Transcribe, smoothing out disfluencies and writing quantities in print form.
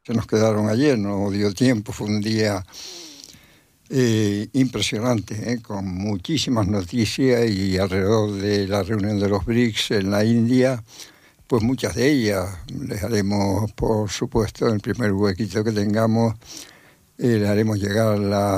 se nos quedaron ayer, no dio tiempo, fue un día impresionante, con muchísimas noticias, y alrededor de la reunión de los BRICS en la India, pues muchas de ellas les haremos, por supuesto, en el primer huequito que tengamos, le haremos llegar